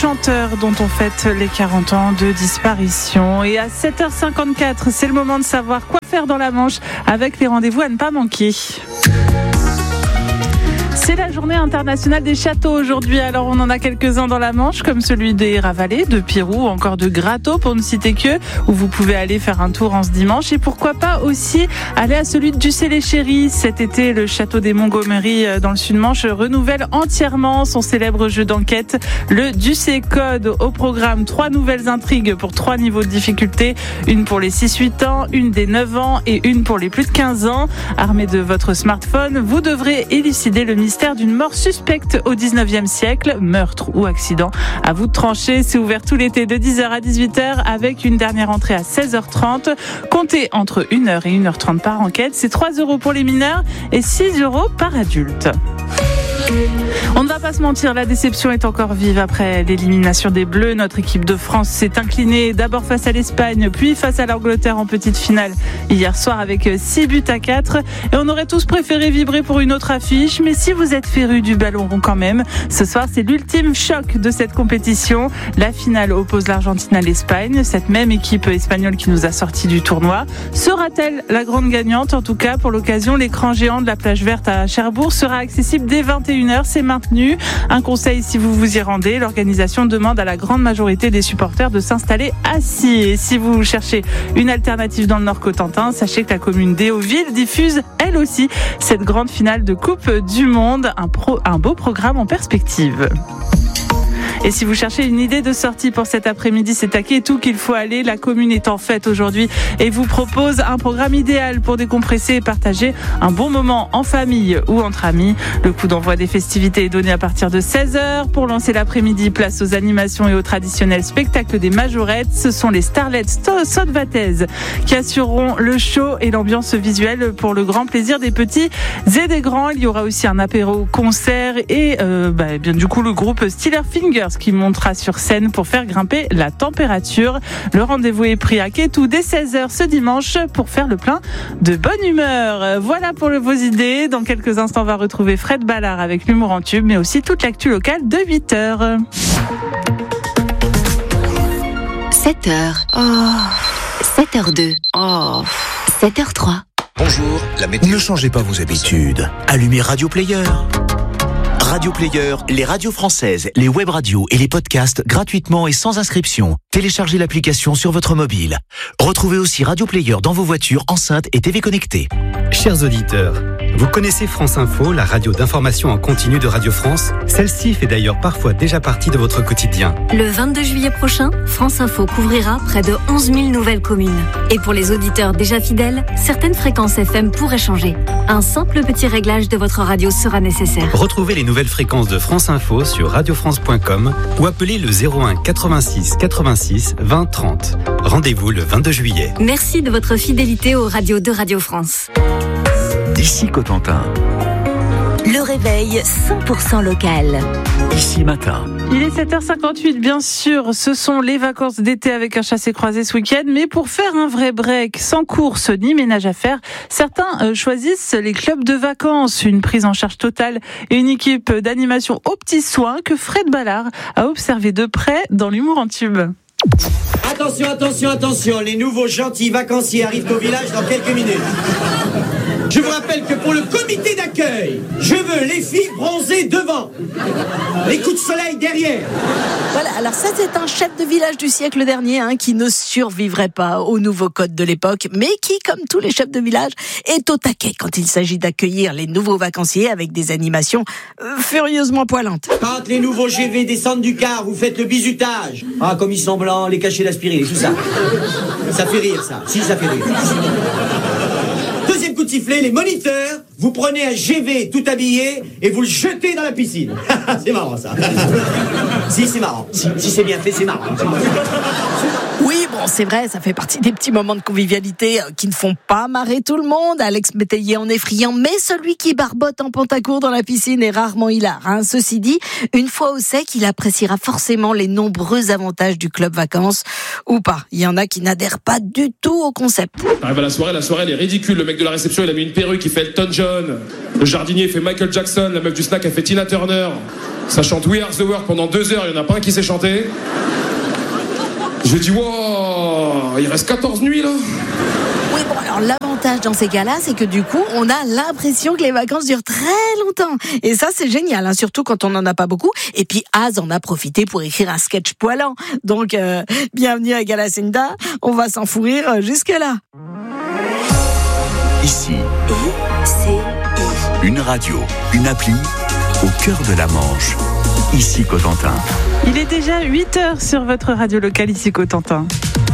Chanteur dont on fête les 40 ans de disparition. Et à 7h54, c'est le moment de savoir quoi faire dans la Manche avec les rendez-vous à ne pas manquer. C'est la journée internationale des châteaux aujourd'hui, alors on en a quelques-uns dans la Manche, comme celui des Ravalais, de Pirou, encore de Grateau, pour ne citer que, où vous pouvez aller faire un tour en ce dimanche, et pourquoi pas aussi aller à celui de Ducé-les-Chéris. Cet été, le château des Montgomery dans le Sud-Manche renouvelle entièrement son célèbre jeu d'enquête, le Ducé Code. Au programme, 3 nouvelles intrigues pour 3 niveaux de difficulté, une pour les 6-8 ans, une des 9 ans et une pour les plus de 15 ans. Armé de votre smartphone, vous devrez élucider le mystère d'une mort suspecte au 19e siècle, meurtre ou accident. À vous de trancher, c'est ouvert tout l'été de 10h à 18h avec une dernière entrée à 16h30. Comptez entre 1h et 1h30 par enquête. C'est 3 € pour les mineurs et 6 € par adulte. On ne va pas se mentir, la déception est encore vive après l'élimination des Bleus. Notre équipe de France s'est inclinée d'abord face à l'Espagne, puis face à l'Angleterre en petite finale hier soir avec 6-4. Et on aurait tous préféré vibrer pour une autre affiche, mais si vous êtes férus du ballon rond quand même, ce soir c'est l'ultime choc de cette compétition. La finale oppose l'Argentine à l'Espagne, cette même équipe espagnole qui nous a sortis du tournoi. Sera-t-elle la grande gagnante? En tout cas, pour l'occasion, l'écran géant de la plage verte à Cherbourg sera accessible dès 21h. C'est maintenu. Un conseil si vous vous y rendez, l'organisation demande à la grande majorité des supporters de s'installer assis. Et si vous cherchez une alternative dans le Nord-Cotentin, sachez que la commune d'Héauville diffuse elle aussi cette grande finale de Coupe du Monde. Un beau programme en perspective. Et si vous cherchez une idée de sortie pour cet après-midi, c'est à Kétou qu'il faut aller. La commune est en fête aujourd'hui et vous propose un programme idéal pour décompresser et partager un bon moment en famille ou entre amis. Le coup d'envoi des festivités est donné à partir de 16h. Pour lancer l'après-midi, place aux animations et au traditionnel spectacle des majorettes. Ce sont les Starlets Sotvataises qui assureront le show et l'ambiance visuelle pour le grand plaisir des petits et des grands. Il y aura aussi un apéro concert et bien du coup le groupe Steeler Fingers qui montera sur scène pour faire grimper la température. Le rendez-vous est pris à Kétou dès 16h ce dimanche pour faire le plein de bonne humeur. Voilà pour vos idées. Dans quelques instants, on va retrouver Fred Ballard avec l'humour en tube, mais aussi toute l'actu locale de 8h. 7h. Oh. 7h02. Oh. 7h03. Bonjour, la météo. Ne changez pas vos habitudes. Allumez Radio Player. Radio Player, les radios françaises, les web radios et les podcasts gratuitement et sans inscription. Téléchargez l'application sur votre mobile. Retrouvez aussi Radio Player dans vos voitures, enceintes et TV connectées. Chers auditeurs, vous connaissez France Info, la radio d'information en continu de Radio France? Celle-ci fait d'ailleurs parfois déjà partie de votre quotidien. Le 22 juillet prochain, France Info couvrira près de 11 000 nouvelles communes. Et pour les auditeurs déjà fidèles, certaines fréquences FM pourraient changer. Un simple petit réglage de votre radio sera nécessaire. Retrouvez les nouvelles fréquences de France Info sur radiofrance.com ou appelez le 01 86 86 20 30. Rendez-vous le 22 juillet. Merci de votre fidélité aux radios de Radio France. D'ici Cotentin. Le réveil 100% local. Ici matin. Il est 7h58, bien sûr, ce sont les vacances d'été avec un chassé-croisé ce week-end, mais pour faire un vrai break, sans course ni ménage à faire, certains choisissent les clubs de vacances, une prise en charge totale et une équipe d'animation aux petits soins que Fred Ballard a observé de près dans l'humour en tube. Attention, attention, attention, les nouveaux gentils vacanciers arrivent au village dans quelques minutes. Je vous rappelle que pour le comité d'accueil, je veux les filles bronzées devant, les coups de soleil derrière. Voilà, alors ça c'est un chef de village du siècle dernier qui ne survivrait pas aux nouveaux codes de l'époque, mais qui, comme tous les chefs de village, est au taquet quand il s'agit d'accueillir les nouveaux vacanciers avec des animations furieusement poilantes. Quand les nouveaux GV descendent du car, vous faites le bizutage. Ah, comme ils sont blancs, les cachets d'aspirine, tout ça. Ça fait rire, ça. Si, ça fait rire. Deuxième coup de sifflet, les moniteurs, vous prenez un GV tout habillé et vous le jetez dans la piscine. C'est marrant, ça. Si, c'est marrant. Si c'est bien fait, c'est marrant. Oui, bon, c'est vrai, ça fait partie des petits moments de convivialité qui ne font pas marrer tout le monde. Alex Métayer en est friand, mais celui qui barbote en pantacourt dans la piscine est rarement hilar. Ceci dit, une fois au sec, il appréciera forcément les nombreux avantages du club vacances. Ou pas, il y en a qui n'adhèrent pas du tout au concept. Arrive à la soirée elle est ridicule. Le mec de la réception, il a mis une perruque, il fait Elton John. Le jardinier, il fait Michael Jackson. La meuf du snack, elle fait Tina Turner. Ça chante We Are The World pendant 2 heures, il n'y en a pas un qui sait chanter. Je dis, wow, il reste 14 nuits là. Oui, bon, alors l'avantage dans ces cas-là, c'est que du coup, on a l'impression que les vacances durent très longtemps. Et ça, c'est génial, surtout quand on n'en a pas beaucoup. Et puis, Az en a profité pour écrire un sketch poilant. Donc, bienvenue à Galacinda, on va s'en fou rire jusque-là. Ici, une radio, une appli, au cœur de la Manche. Ici Cotentin. Il est déjà 8h sur votre radio locale, ici Cotentin.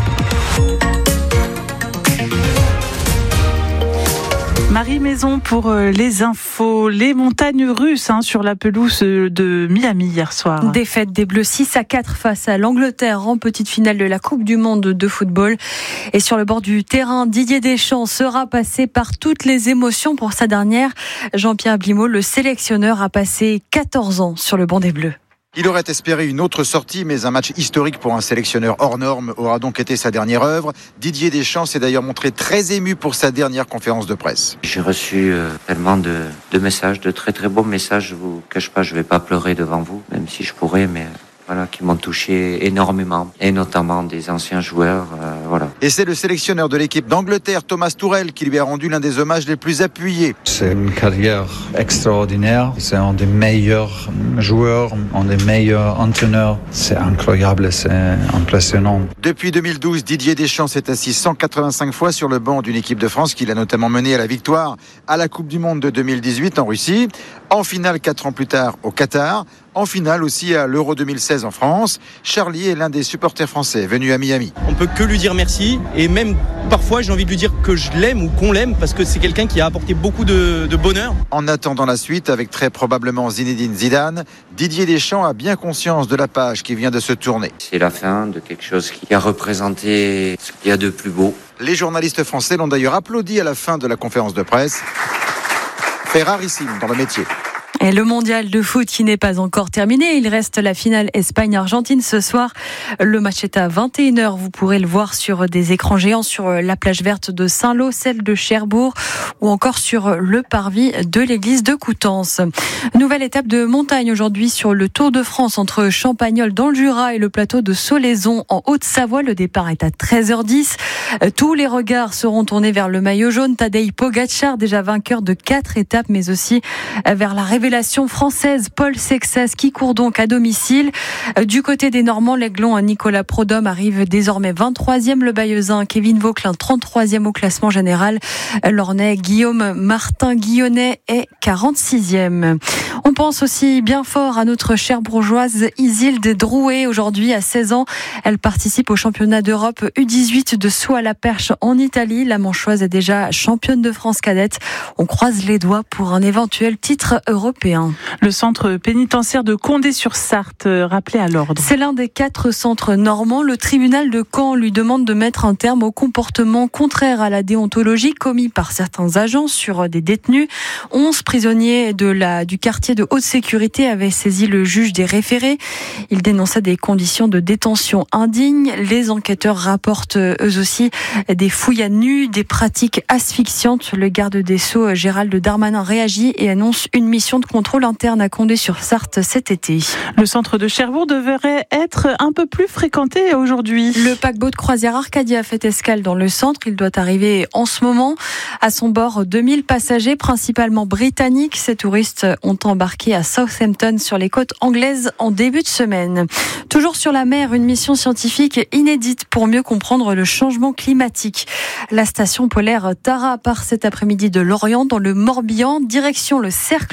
Marie Maison pour les infos. Les montagnes russes sur la pelouse de Miami hier soir. Défaite des Bleus 6-4 face à l'Angleterre en petite finale de la Coupe du Monde de football. Et sur le bord du terrain, Didier Deschamps sera passé par toutes les émotions pour sa dernière. Jean-Pierre Blimaud, le sélectionneur, a passé 14 ans sur le banc des Bleus. Il aurait espéré une autre sortie, mais un match historique pour un sélectionneur hors norme aura donc été sa dernière œuvre. Didier Deschamps s'est d'ailleurs montré très ému pour sa dernière conférence de presse. J'ai reçu tellement de messages, de très très beaux messages. Je vous cache pas, je vais pas pleurer devant vous, même si je pourrais, mais voilà, qui m'ont touché énormément, et notamment des anciens joueurs, voilà. Et c'est le sélectionneur de l'équipe d'Angleterre, Thomas Tuchel, qui lui a rendu l'un des hommages les plus appuyés. C'est une carrière extraordinaire. C'est un des meilleurs joueurs, un des meilleurs entraîneurs. C'est incroyable, c'est impressionnant. Depuis 2012, Didier Deschamps s'est assis 185 fois sur le banc d'une équipe de France qu'il a notamment menée à la victoire à la Coupe du Monde de 2018 en Russie, en finale 4 ans plus tard au Qatar, en finale aussi à l'Euro 2016 en France. Charlie est l'un des supporters français venus à Miami. On peut que lui dire merci, et même parfois j'ai envie de lui dire que je l'aime ou qu'on l'aime, parce que c'est quelqu'un qui a apporté beaucoup de bonheur. En attendant la suite, avec très probablement Zinedine Zidane, Didier Deschamps a bien conscience de la page qui vient de se tourner. C'est la fin de quelque chose qui a représenté ce qu'il y a de plus beau. Les journalistes français l'ont d'ailleurs applaudi à la fin de la conférence de presse. Fait rarissime dans le métier. Et le mondial de foot qui n'est pas encore terminé, il reste la finale Espagne-Argentine ce soir. Le match est à 21h, vous pourrez le voir sur des écrans géants sur la plage verte de Saint-Lô, celle de Cherbourg ou encore sur le parvis de l'église de Coutances. Nouvelle étape de montagne aujourd'hui sur le Tour de France entre Champagnole dans le Jura et le plateau de Solaizon en Haute-Savoie. Le départ est à 13h10. Tous les regards seront tournés vers le maillot jaune. Tadej Pogačar, déjà vainqueur de 4 étapes, mais aussi vers la révélation française Paul Sexas qui court donc à domicile. Du côté des Normands, l'Aiglon Nicolas Prodhomme arrive désormais 23e, le Bayeuxin Kevin Vauquelin 33e au classement général. L'Ornais Guillaume Martin Guillonnet est 46e. On pense aussi bien fort à notre chère bourgeoise Isilde Drouet. Aujourd'hui à 16 ans, elle participe au championnat d'Europe U18 de saut à la perche en Italie. La Manchoise est déjà championne de France cadette. On croise les doigts pour un éventuel titre européen. Le centre pénitentiaire de Condé-sur-Sarthe, rappelé à l'ordre. C'est l'un des 4 centres normands. Le tribunal de Caen lui demande de mettre un terme au comportement contraire à la déontologie commis par certains agents sur des détenus. 11 prisonniers du quartier de haute sécurité avaient saisi le juge des référés. Ils dénonçaient des conditions de détention indignes. Les enquêteurs rapportent eux aussi des fouilles à nu, des pratiques asphyxiantes. Le garde des Sceaux, Gérald Darmanin, réagit et annonce une mission de contrôle interne à Condé-sur-Sarthe cet été. Le centre de Cherbourg devrait être un peu plus fréquenté aujourd'hui. Le paquebot de croisière Arcadia fait escale dans le centre. Il doit arriver en ce moment. À son bord, 2000 passagers, principalement britanniques. Ces touristes ont embarqué à Southampton sur les côtes anglaises en début de semaine. Toujours sur la mer, une mission scientifique inédite pour mieux comprendre le changement climatique. La station polaire Tara part cet après-midi de Lorient dans le Morbihan, direction le cercle polaire.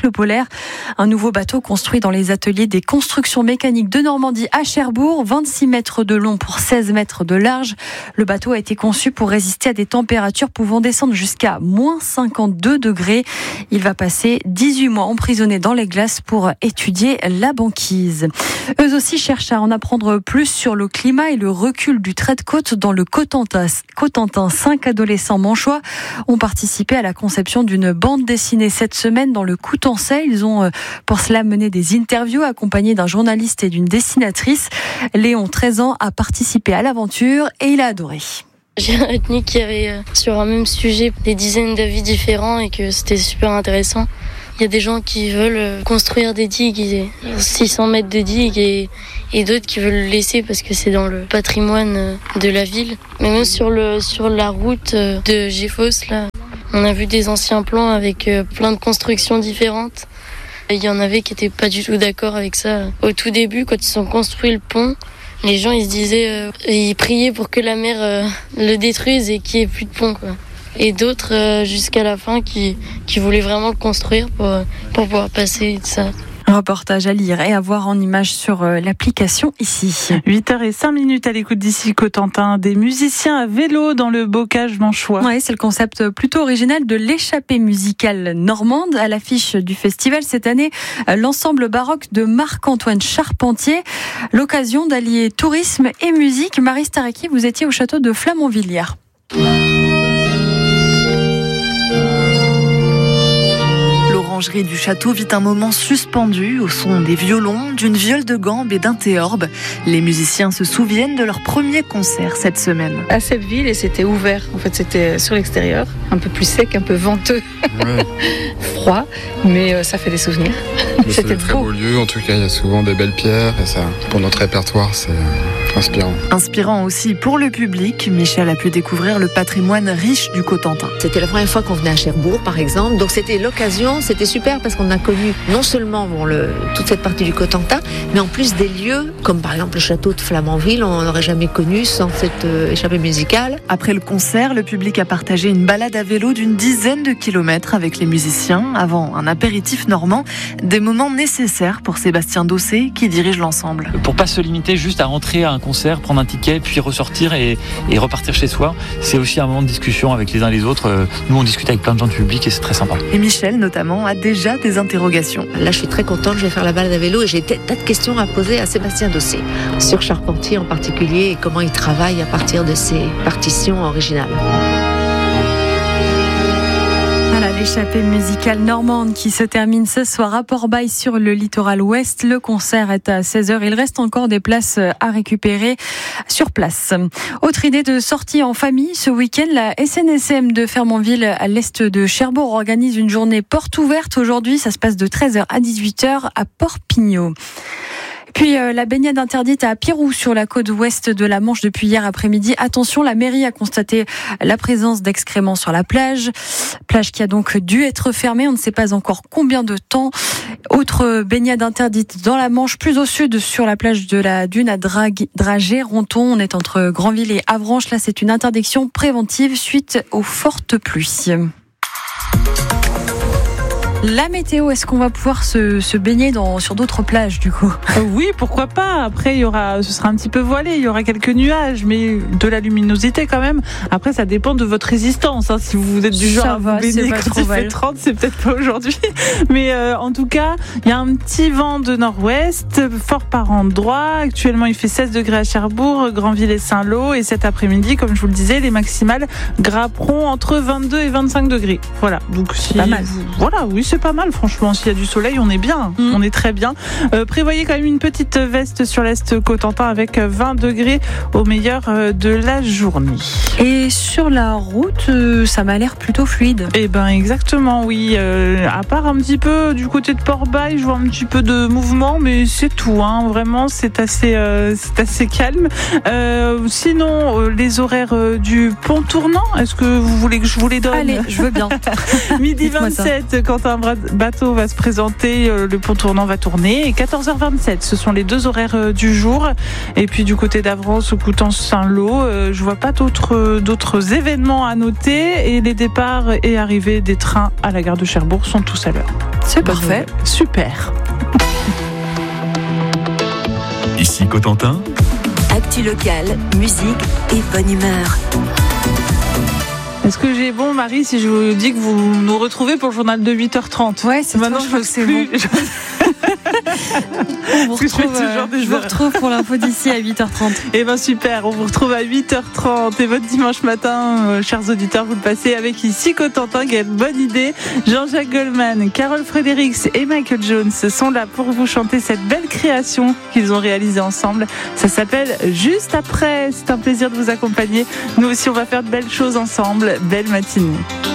hier. Un nouveau bateau construit dans les ateliers des constructions mécaniques de Normandie à Cherbourg, 26 mètres de long pour 16 mètres de large. Le bateau a été conçu pour résister à des températures pouvant descendre jusqu'à moins 52 degrés. Il va passer 18 mois emprisonné dans les glaces pour étudier la banquise. Eux aussi cherchent à en apprendre plus sur le climat et le recul du trait de côte dans le Cotentin. 5 adolescents manchois ont participé à la conception d'une bande dessinée cette semaine dans le Coutançais. Ils ont pour cela mené des interviews accompagnés d'un journaliste et d'une dessinatrice. Léon, 13 ans, a participé à l'aventure et il a adoré. J'ai retenu qu'il y avait sur un même sujet des dizaines d'avis différents et que c'était super intéressant. Il y a des gens qui veulent construire des digues, 600 mètres de digues, et d'autres qui veulent le laisser parce que c'est dans le patrimoine de la ville. Mais même sur la route de Géfos, là, on a vu des anciens plans avec plein de constructions différentes. Il y en avait qui n'étaient pas du tout d'accord avec ça. Au tout début, quand ils ont construit le pont, les gens ils se disaient, ils priaient pour que la mer le détruise et qu'il n'y ait plus de pont, quoi. Et d'autres jusqu'à la fin qui voulaient vraiment le construire pour pouvoir passer et tout ça. Un reportage à lire et à voir en images sur l'application ici. 8h05 à l'écoute d'ici Cotentin. Des musiciens à vélo dans le bocage manchois. Oui, c'est le concept plutôt original de l'échappée musicale normande. À l'affiche du festival cette année, l'ensemble baroque de Marc-Antoine Charpentier. L'occasion d'allier tourisme et musique. Marie Staraki, vous étiez au château de Flamanville hier. L'orangerie du château vit un moment suspendu au son des violons, d'une viole de gambe et d'un théorbe. Les musiciens se souviennent de leur premier concert cette semaine. À Seppeville, et c'était ouvert. En fait, c'était sur l'extérieur, un peu plus sec, un peu venteux, ouais. Froid, mais ça fait des souvenirs. C'est un très beau lieu. En tout cas, il y a souvent des belles pierres et ça, pour notre répertoire, c'est inspirant. Inspirant aussi pour le public. Michel a pu découvrir le patrimoine riche du Cotentin. C'était la première fois qu'on venait à Cherbourg, par exemple. Donc c'était l'occasion, c'était super parce qu'on a connu non seulement toute cette partie du Cotentin, mais en plus des lieux comme par exemple le château de Flamanville, on n'aurait jamais connu sans cette échappée musicale. Après le concert, le public a partagé une balade à vélo d'une dizaine de kilomètres avec les musiciens avant un apéritif normand. Des moments nécessaires pour Sébastien Dossé qui dirige l'ensemble. Pour pas se limiter juste à rentrer à un concert, prendre un ticket, puis ressortir et repartir chez soi, c'est aussi un moment de discussion avec les uns et les autres. Nous, on discute avec plein de gens du public et c'est très sympa. Et Michel, notamment, a déjà des interrogations. Là, je suis très contente, je vais faire la balade à vélo et j'ai tas de questions à poser à Sébastien Dossé, sur Charpentier en particulier et comment il travaille à partir de ses partitions originales. L'échappée musicale normande qui se termine ce soir à Port-Bail sur le littoral ouest. Le concert est à 16h. Il reste encore des places à récupérer sur place. Autre idée de sortie en famille. Ce week-end, la SNSM de Flamanville à l'est de Cherbourg organise une journée porte ouverte. Aujourd'hui, ça se passe de 13h à 18h à Port-Pignot. Puis la baignade interdite à Pirou sur la côte ouest de la Manche depuis hier après-midi. Attention, la mairie a constaté la présence d'excréments sur la plage qui a donc dû être fermée. On ne sait pas encore combien de temps. Autre baignade interdite dans la Manche, plus au sud sur la plage de la Dune à Dragé-Ronton. On est entre Granville et Avranches. Là, c'est une interdiction préventive suite aux fortes pluies. La météo, est-ce qu'on va pouvoir se baigner sur d'autres plages du coup ? Oui, pourquoi pas. Après, ce sera un petit peu voilé, il y aura quelques nuages, mais de la luminosité quand même. Après, ça dépend de votre résistance. Hein. Si vous êtes du genre à vous baigner quand il fait 30, c'est peut-être pas aujourd'hui. Mais en tout cas, il y a un petit vent de nord-ouest, fort par endroits. Actuellement, il fait 16 degrés à Cherbourg, Granville et Saint-Lô. Et cet après-midi, comme je vous le disais, les maximales grimperont entre 22 et 25 degrés. Voilà. Donc, c'est pas mal. Voilà, oui, c'est pas mal, franchement. S'il y a du soleil, on est bien. On est très bien. Prévoyez quand même une petite veste sur l'Est Cotentin avec 20 degrés au meilleur de la journée. Et sur la route, ça m'a l'air plutôt fluide. Eh ben, exactement, oui. À part un petit peu du côté de Port-Bail, je vois un petit peu de mouvement, mais c'est tout. Hein. Vraiment, c'est assez calme. Sinon, les horaires du pont tournant, est-ce que vous voulez que je vous les donne ? Allez, je veux bien. Midi 27, Quentin bateau va se présenter, le pont tournant va tourner. Et 14h27, ce sont les 2 horaires du jour. Et puis du côté d'Avranches ou Coutances-Saint-Lô, je vois pas d'autres événements à noter. Et les départs et arrivées des trains à la gare de Cherbourg sont tous à l'heure. C'est parfait. Super. Ici Cotentin. Actu locale, musique et bonne humeur. Est-ce que j'ai bon, Marie, si je vous dis que vous nous retrouvez pour le journal de 8h30? Ouais, c'est maintenant je sais bon. On vous retrouve pour l'info d'ici à 8h30. Eh ben super, on vous retrouve à 8h30 et votre dimanche matin, chers auditeurs, vous le passez avec ici Cotentin. Quelle bonne idée. Jean-Jacques Goldman, Carole Fredericks et Michael Jones sont là pour vous chanter cette belle création qu'ils ont réalisée ensemble. Ça s'appelle Juste après. C'est un plaisir de vous accompagner. Nous aussi, on va faire de belles choses ensemble. Belle matinée.